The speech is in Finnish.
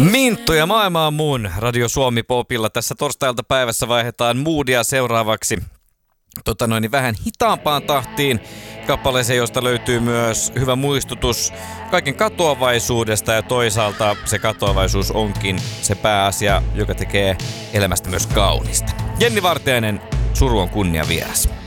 Minttu ja maailma on mun. Radio Suomi Popilla. Tässä torstailta päivässä vaihdetaan moodia seuraavaksi vähän hitaampaan tahtiin. Kappaleeseen, josta löytyy myös hyvä muistutus kaiken katoavaisuudesta, ja toisaalta se katoavaisuus onkin se pääasia, joka tekee elämästä myös kaunista. Jenni Vartiainen, Suru on kunnia vieras.